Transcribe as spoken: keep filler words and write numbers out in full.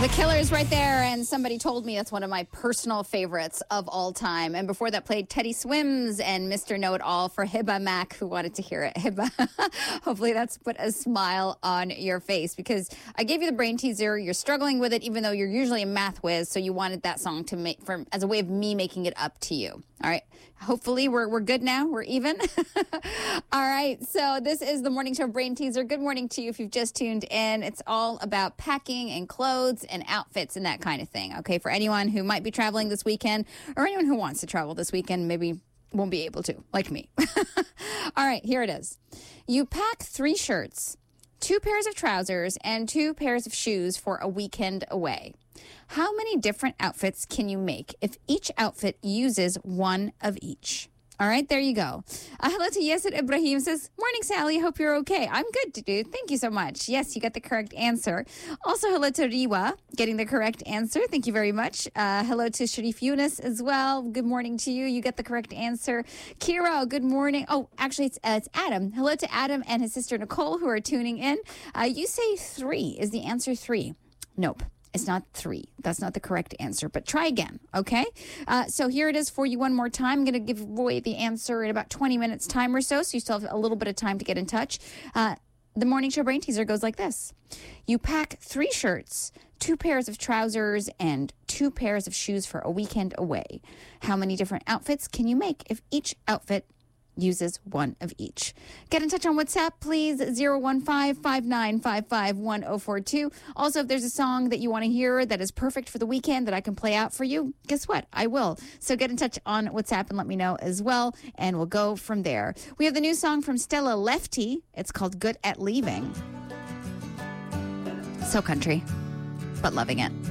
The Killers right there, and somebody told me that's one of my personal favorites of all time. And before that played Teddy Swims and Mister Know-It-All for Hiba Mac, who wanted to hear it. Hiba, hopefully that's put a smile on your face, because I gave you the brain teaser. You're struggling with it, even though you're usually a math whiz, so you wanted that song to make for as a way of me making it up to you. All right. Hopefully we're we're good now. We're even. All right. So this is the Morning Show Brain Teaser. Good morning to you if you've just tuned in. It's all about packing and clothes and outfits and that kind of thing. Okay. For anyone who might be traveling this weekend, or anyone who wants to travel this weekend, maybe won't be able to, like me. All right. Here it is. You pack three shirts, two pairs of trousers, and two pairs of shoes for a weekend away. How many different outfits can you make if each outfit uses one of each? All right, there you go. Uh, hello to Yesed Ibrahim says, morning, Sally. Hope you're okay. I'm good, dude. Thank you so much. Yes, you got the correct answer. Also, hello to Riwa, getting the correct answer. Thank you very much. Uh, hello to Sharif Yunus as well. Good morning to you. You get the correct answer. Kiro, good morning. Oh, actually, it's, uh, it's Adam. Hello to Adam and his sister Nicole, who are tuning in. Uh, you say three. Is the answer three? Nope. It's not three. That's not the correct answer, but try again, okay? Uh, so here it is for you one more time. I'm going to give away the answer in about twenty minutes time or so, so you still have a little bit of time to get in touch. Uh, the Morning Show Brain Teaser goes like this. You pack three shirts, two pairs of trousers, and two pairs of shoes for a weekend away. How many different outfits can you make if each outfit uses one of each? Get in touch on WhatsApp, please, zero one five, five nine five five, one zero four two. Also, if there's a song that you want to hear that is perfect for the weekend that I can play out for you, guess what? I will. So get in touch on WhatsApp and let me know as well, and we'll go from there. We have the new song from Stella Lefty. It's called Good at Leaving. So country, but loving it.